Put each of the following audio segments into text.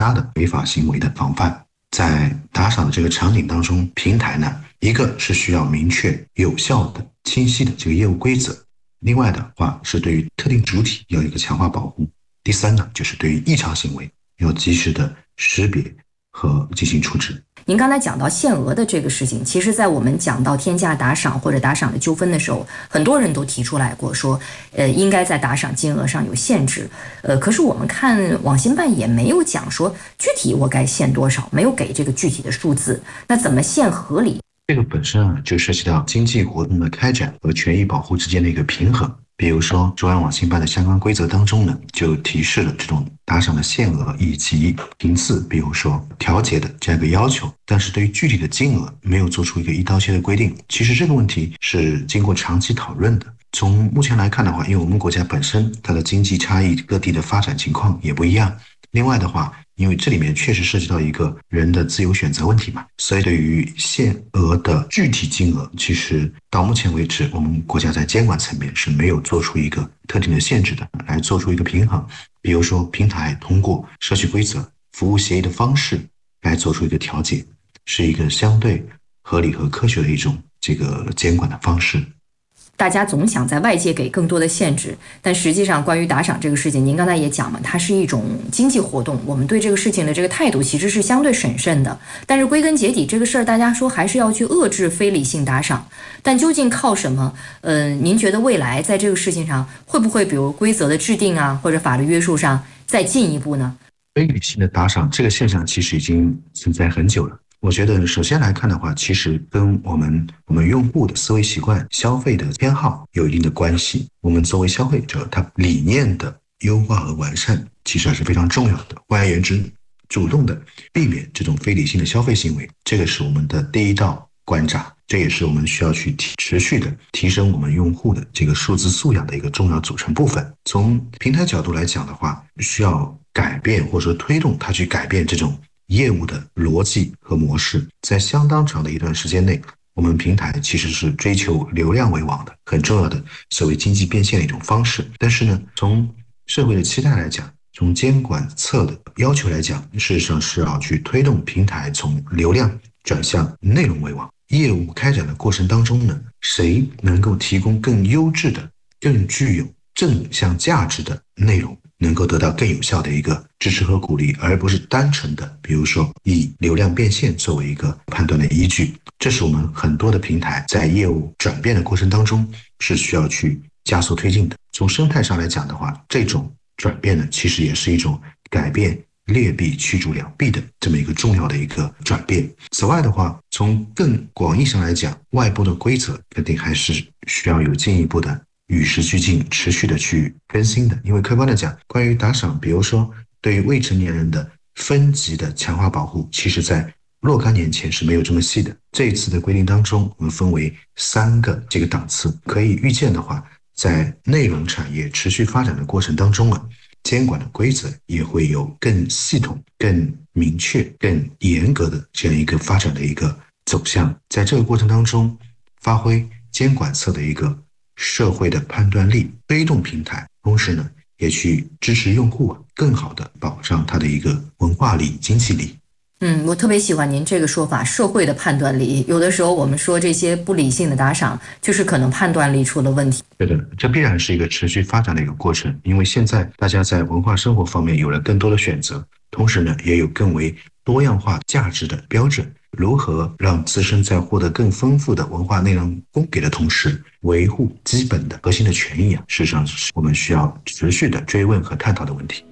他的违法行为的防范。在打赏的这个场景当中，平台呢，一个是需要明确、有效的、清晰的这个业务规则，另外的话是对于特定主体要有一个强化保护。第三呢，就是对于异常行为要及时的识别和进行处置。 您刚才讲到限额的这个事情，其实在我们讲到天价打赏或者打赏的纠纷的时候，很多人都提出来过说，应该在打赏金额上有限制。可是我们看网信办也没有讲说具体我该限多少，没有给这个具体的数字，那怎么限合理？ 这个本身就涉及到经济活动的开展和权益保护之间的一个平衡。比如说中央网信办的相关规则当中呢，就提示了这种打赏的限额以及频次，比如说调节的这样一个要求，但是对于具体的金额没有做出一个一刀切的规定。其实这个问题是经过长期讨论的。从目前来看的话，因为我们国家本身它的经济差异，各地的发展情况也不一样，另外的话因为这里面确实涉及到一个人的自由选择问题嘛，所以对于限额的具体金额，其实到目前为止我们国家在监管层面是没有做出一个特定的限制的，来做出一个平衡。比如说平台通过社区规则、服务协议的方式来做出一个调节，是一个相对合理和科学的一种这个监管的方式。 大家总想在外界给更多的限制，但实际上关于打赏这个事情，您刚才也讲嘛，它是一种经济活动，我们对这个事情的这个态度其实是相对审慎的。但是归根结底，这个事儿大家说还是要去遏制非理性打赏，但究竟靠什么？您觉得未来在这个事情上会不会比如规则的制定啊，或者法律约束上再进一步呢？ 非理性的打赏这个现象其实已经存在很久了。我觉得首先来看的话，其实跟我们用户的思维习惯、消费的偏好有一定的关系。我们作为消费者，他理念的优化和完善其实还是非常重要的。换而言之，主动的避免这种非理性的消费行为，这个是我们的第一道关闸，这也是我们需要去持续的提升我们用户的这个数字素养的一个重要组成部分。从平台角度来讲的话，需要改变或者说推动它去改变这种业务的逻辑和模式。在相当长的一段时间内，我们平台其实是追求流量为王的，很重要的所谓经济变现的一种方式。但是呢，从社会的期待来讲，从监管侧的要求来讲，事实上是要去推动平台从流量转向内容为王。业务开展的过程当中呢，谁能够提供更优质的、更具有正向价值的内容，能够得到更有效的一个支持和鼓励，而不是单纯的比如说以流量变现作为一个判断的依据。这是我们很多的平台在业务转变的过程当中是需要去加速推进的。从生态上来讲的话，这种转变呢，其实也是一种改变劣币驱逐良币的这么一个重要的一个转变。此外的话，从更广义上来讲，外部的规则肯定还是需要有进一步的与时俱进、持续的去更新的。因为客观的讲，关于打赏，比如说对于未成年人的分级的强化保护，其实在若干年前是没有这么细的。这一次的规定当中，我们分为3个这个档次。可以预见的话，在内容产业持续发展的过程当中监管的规则也会有更系统、更明确、更严格的这样一个发展的一个走向。在这个过程当中，发挥监管侧的一个社会的判断力，推动平台，同时呢，也去支持用户更好的保障它的一个文化力、经济力。 我特别喜欢您这个说法，社会的判断力。有的时候我们说这些不理性的打赏，就是可能判断力出了问题。 对的，这必然是一个持续发展的一个过程，因为现在大家在文化生活方面有了更多的选择，同时呢，也有更为多样化价值的标准。如何让自身在获得更丰富的文化内容供给的同时，维护基本的核心的权益事实上是我们需要持续的追问和探讨的问题。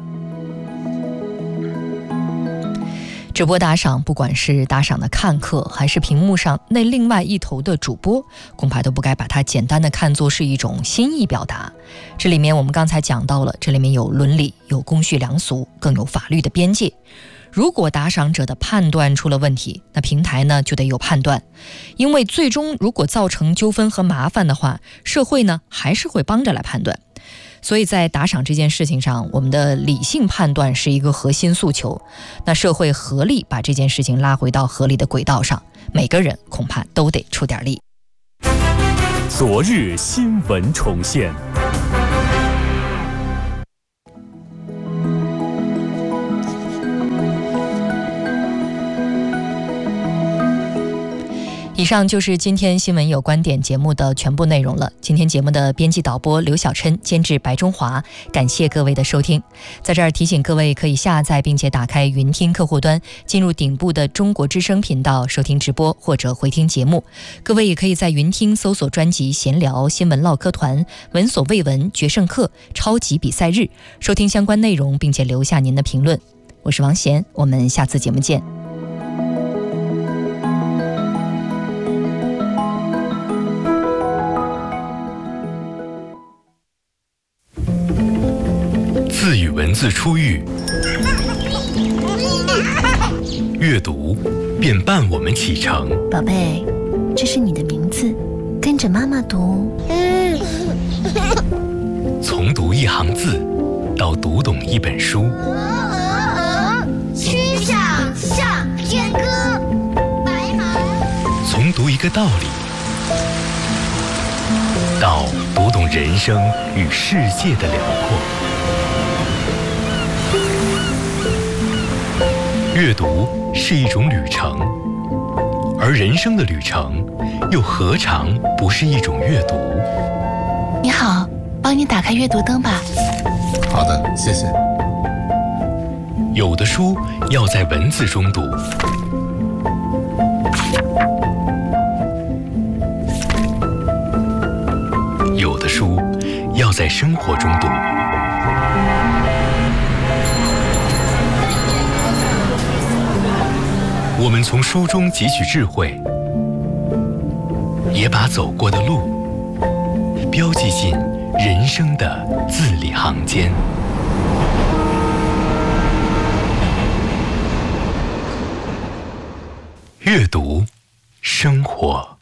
直播打赏，不管是打赏的看客，还是屏幕上那另外一头的主播，恐怕都不该把它简单的看作是一种心意表达。这里面我们刚才讲到了，这里面有伦理，有公序良俗，更有法律的边界。如果打赏者的判断出了问题，那平台呢就得有判断，因为最终如果造成纠纷和麻烦的话，社会呢还是会帮着来判断。所以在打赏这件事情上，我们的理性判断是一个核心诉求。那社会合力把这件事情拉回到合理的轨道上，每个人恐怕都得出点力。 昨日新闻重现。 以上就是今天新闻有观点节目的全部内容了。今天节目的编辑导播刘晓琛，监制白中华，感谢各位的收听。在这儿提醒各位，可以下载并且打开云听客户端，进入顶部的中国之声频道收听直播或者回听节目。各位也可以在云听搜索专辑闲聊、新闻唠嗑团、闻所未闻、决胜客、超级比赛日，收听相关内容并且留下您的评论。我是王贤，我们下次节目见。 字与文字初遇，阅读便伴我们启程。 宝贝，这是你的名字，跟着妈妈读。 从读一行字到读懂一本书， 曲项向天歌，白马。 从读一个道理到读懂人生与世界的辽阔。阅读是一种旅程，而人生的旅程又何尝不是一种阅读？ 你好，帮你打开阅读灯吧。 好的，谢谢。 有的书要在文字中读，有的书要在生活中读。我们从书中汲取智慧，也把走过的路标记进人生的字里行间。阅读，生活。